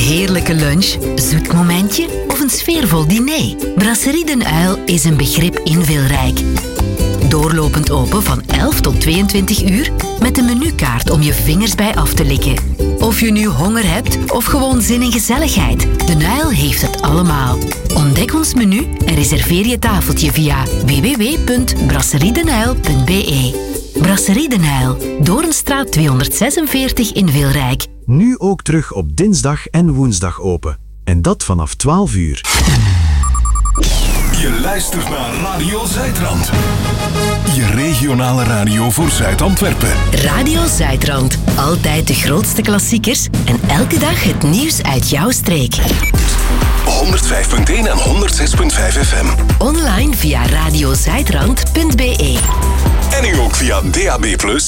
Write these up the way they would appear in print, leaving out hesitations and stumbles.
heerlijke lunch, zoet momentje of een sfeervol diner? Brasserie Den Uil is een begrip in Wilrijk. Doorlopend open van 11 tot 22 uur met een menukaart om je vingers bij af te likken. Of je nu honger hebt of gewoon zin in gezelligheid, Den Uil heeft het allemaal. Ontdek ons menu en reserveer je tafeltje via www.brasseriedenuil.be. Brasserie Den Uil, Doornstraat 246 in Wilrijk. Nu ook terug op dinsdag en woensdag open. En dat vanaf 12 uur. Je luistert naar Radio Zuidrand. Je regionale radio voor Zuid-Antwerpen. Radio Zuidrand. Altijd de grootste klassiekers en elke dag het nieuws uit jouw streek. 105.1 en 106.5 FM. Online via radiozuidrand.be. En nu ook via DAB+.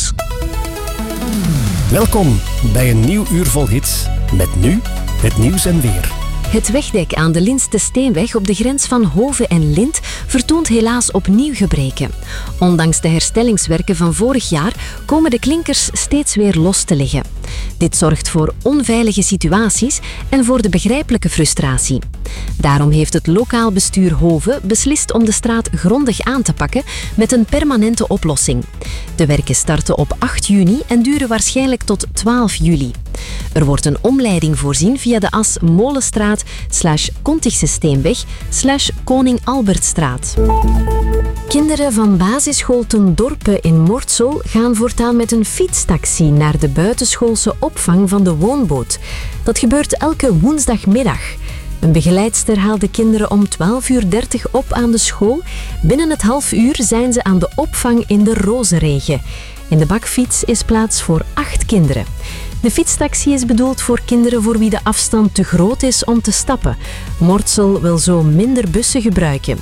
Welkom bij een nieuw uur vol hits. Met nu het nieuws en weer. Het wegdek aan de Linste Steenweg op de grens van Hove en Lint vertoont helaas opnieuw gebreken. Ondanks de herstellingswerken van vorig jaar komen de klinkers steeds weer los te liggen. Dit zorgt voor onveilige situaties en voor de begrijpelijke frustratie. Daarom heeft het lokaal bestuur Hove beslist om de straat grondig aan te pakken met een permanente oplossing. De werken starten op 8 juni en duren waarschijnlijk tot 12 juli. Er wordt een omleiding voorzien via de as Molenstraat/Kontigse Steenweg/Koning Albertstraat. Kinderen van basisschool Ten Dorpe in Mortsel gaan voortaan met een fietstaxi naar de buitenschoolse opvang van de woonboot. Dat gebeurt elke woensdagmiddag. Een begeleidster haalt de kinderen om 12:30 op aan de school. Binnen het half uur zijn ze aan de opvang in de Rozenregen. In de bakfiets is plaats voor 8 kinderen. De fietstaxi is bedoeld voor kinderen voor wie de afstand te groot is om te stappen. Mortsel wil zo minder bussen gebruiken.